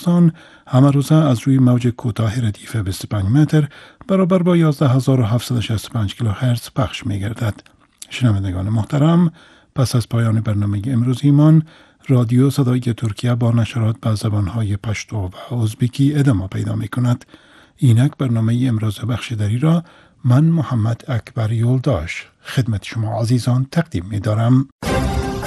آن همه روزه از روی موج کوتاه ردیف 25 متر برابر با 11765 کیلوهرتز پخش می گردد. شنوندگان محترم، پس از پایان برنامه امروزیمان، رادیو صدای ترکیه با نشرات به زبانهای پشتو و ازبکی ادامه پیدا می کند. اینک برنامه امروز بخشیداری را من محمد اکبر یولداش خدمت شما عزیزان تقدیم می دارم.